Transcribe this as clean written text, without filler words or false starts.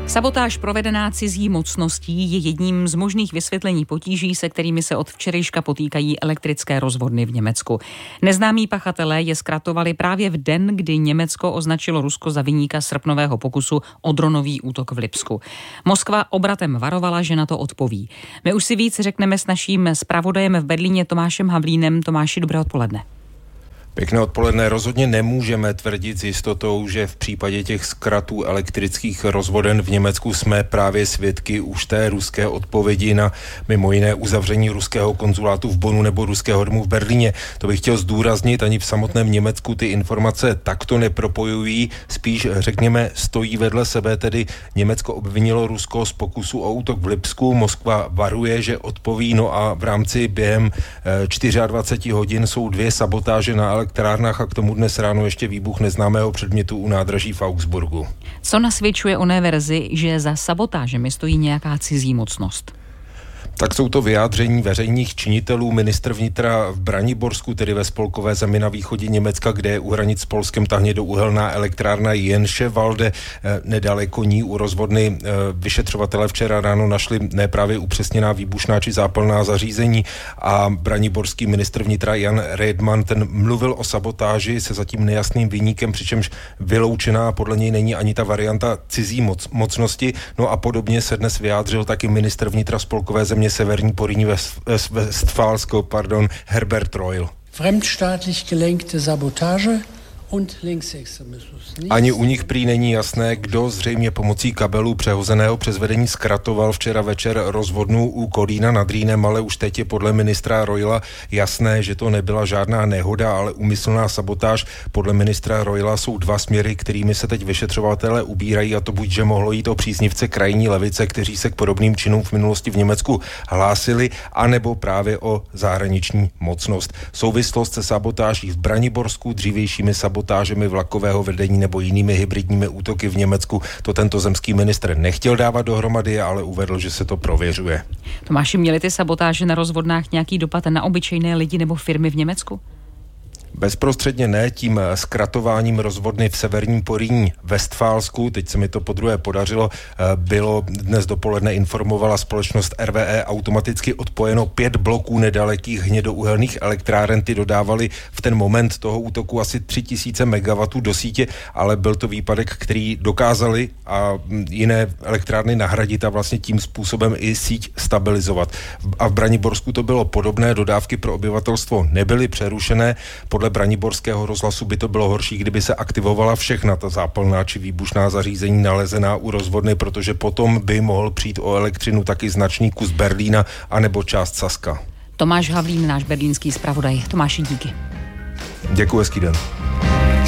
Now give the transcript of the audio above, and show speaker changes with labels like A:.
A: Sabotáž provedená cizí mocností je jedním z možných vysvětlení potíží, se kterými se od včerejška potýkají elektrické rozvodny v Německu. Neznámí pachatelé je zkratovali právě v den, kdy Německo označilo Rusko za viníka srpnového pokusu o dronový útok v Lipsku. Moskva obratem varovala, že na to odpoví. My už si víc řekneme s naším zpravodajem v Berlíně Tomášem Havlínem. Tomáši, dobré odpoledne.
B: Pěkné odpoledne. Rozhodně nemůžeme tvrdit s jistotou, že v případě těch zkratů elektrických rozvoden v Německu jsme právě svědky už té ruské odpovědi na mimo jiné uzavření ruského konzulátu v Bonnu nebo ruského domu v Berlíně. To bych chtěl zdůraznit, ani v samotném Německu ty informace takto nepropojují, spíš řekněme stojí vedle sebe, tedy Německo obvinilo Rusko z pokusu o útok v Lipsku, Moskva varuje, že odpoví, no a v rámci během 24 hodin jsou 2 sabotáže na elektrárnách a k tomu dnes ráno ještě výbuch neznámého předmětu u nádraží v Augsburgu.
A: Co nasvědčuje oné verzi, že za sabotážemi stojí nějaká cizí mocnost?
B: Tak jsou to vyjádření veřejných činitelů. Ministr vnitra v Braniborsku, tedy ve spolkové zemi na východě Německa, kde je u hranic s Polskem ta hnědouhelná elektrárna Jenševalde, nedaleko ní u rozvodny. Vyšetřovatelé včera ráno našli neprávě upřesněná výbušná či zápalná zařízení a braniborský ministr vnitra Jan Redmann, ten mluvil o sabotáži se zatím nejasným viníkem, přičemž vyloučená podle něj není ani ta varianta cizí mocnosti. No a podobně se dnes vyjádřil taky ministr vnitra spolkové země Severní Porýní Westfálsko, Herbert Reul.
C: Fremdstaatlich gelenkte Sabotage und Linksextremismus.
B: Ani u nich prý není jasné, kdo zřejmě pomocí kabelu přehozeného přes vedení zkratoval včera večer rozvodnu u Kolína nad Rýnem, ale už teď je podle ministra Reula jasné, že to nebyla žádná nehoda, ale úmyslná sabotáž. Podle ministra Reula jsou 2 směry, kterými se teď vyšetřovatelé ubírají, a to buď, že mohlo jít o příznivce krajní levice, kteří se k podobným činům v minulosti v Německu hlásili, anebo právě o zahraniční mocnost. Souvislost se sabotáží v Braniborsku, dřívějšími sabotážemi vlakového vedení nebo jinými hybridními útoky v Německu, to tento zemský ministr nechtěl dávat dohromady, ale uvedl, že se to prověřuje.
A: Tomáši, měly ty sabotáže na rozvodnách nějaký dopad na obyčejné lidi nebo firmy v Německu?
B: Bezprostředně ne, tím zkratováním rozvodny v Severním Porýní Westfálsku, teď se mi to podruhé podařilo, bylo dnes dopoledne informovala společnost RWE automaticky odpojeno 5 bloků nedalekých hnědouhelných elektráren. Ty dodávali v ten moment toho útoku asi 3000 MW do sítě, ale byl to výpadek, který dokázali a jiné elektrárny nahradit a vlastně tím způsobem i síť stabilizovat. A v Braniborsku to bylo podobné, dodávky pro obyvatelstvo nebyly přerušené. Podle braniborského rozhlasu by to bylo horší, kdyby se aktivovala všechna ta zápalná či výbušná zařízení nalezená u rozvodny, protože potom by mohl přijít o elektřinu taky značný kus Berlína anebo část Saska.
A: Tomáš Havlín, náš berlínský zpravodaj. Tomáši, díky.
B: Děkuji, hezký den.